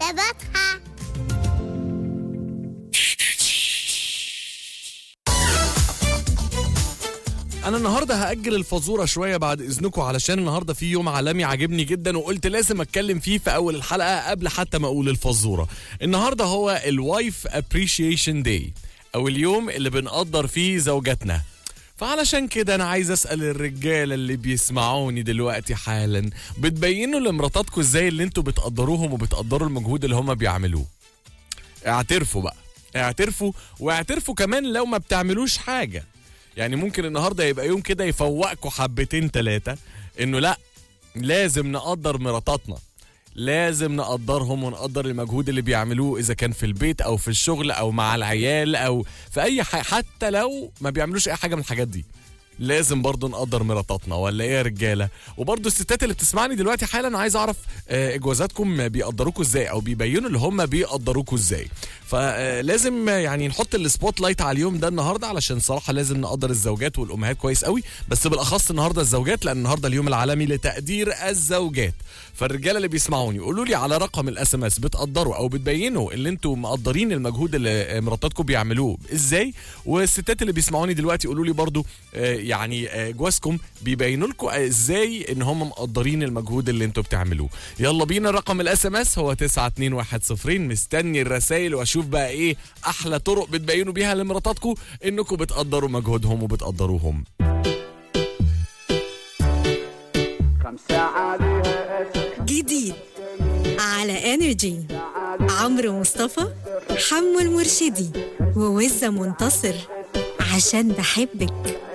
إجابتها. أنا النهاردة هأجل الفزورة شوية بعد إذنكم، علشان النهاردة في يوم عالمي عجبني جدا وقلت لازم أتكلم فيه في أول الحلقة قبل حتى ما أقول الفزورة. النهاردة هو الوايف ابريشيشن داي، أو اليوم اللي بنقدر فيه زوجاتنا. فعلشان كده أنا عايز أسأل الرجالة اللي بيسمعوني دلوقتي حالا، بتبينوا لمراتاتكم إزاي اللي انتوا بتقدروهم وبتقدروا المجهود اللي هم بيعملوه؟ اعترفوا بقى، اعترفوا، واعترفوا كمان لو ما بتعملوش حاجة. يعني ممكن النهاردة يبقى يوم كده يفوقكوا حبتين تلاتة انه لا، لازم نقدر مراتاتنا، لازم نقدرهم ونقدر المجهود اللي بيعملوه اذا كان في البيت او في الشغل او مع العيال او في اي حاجة، حتى لو ما بيعملوش اي حاجة من الحاجات دي لازم برضو نقدر مراتاتنا. ولا ايه يا رجاله؟ وبرضو الستات اللي بتسمعني دلوقتي حالا، عايز اعرف جوازاتكم بيقدروكوا ازاي او بيبينوا اللي هم بيقدروكوا ازاي. فلازم يعني نحط السبوت لايت على اليوم ده النهارده، علشان صراحه لازم نقدر الزوجات والامهات كويس قوي، بس بالاخص النهارده الزوجات، لان النهارده اليوم العالمي لتقدير الزوجات. فالرجاله اللي بيسمعوني قولوا لي على رقم الاس ام اس بتقدروا او بتبينوا اللي انتوا مقدرين المجهود اللي مراتاتكم بيعملوه ازاي. والستات اللي بيسمعوني دلوقتي قولوا لي برضو يعني جوازكم بيبينوا لكم ازاي ان هم مقدرين المجهود اللي انتوا بتعملوه. يلا بينا، رقم الاس ام اس هو 92110. مستني الرسائل واشوف بقى ايه احلى طرق بتبينوا بيها لمراتاتكم انكم بتقدروا مجهودهم وبتقدروهم. جديد على انرجي، عمرو مصطفى، حمو المرشدي، ووزة منتصر، عشان بحبك.